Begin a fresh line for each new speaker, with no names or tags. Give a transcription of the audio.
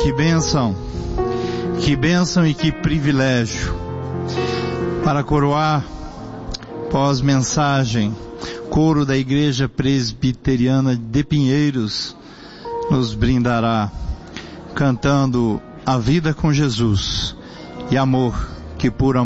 Que bênção e que privilégio. Para coroar, pós-mensagem, coro da Igreja Presbiteriana de Pinheiros nos brindará, cantando A Vida com Jesus e Amor, que por amor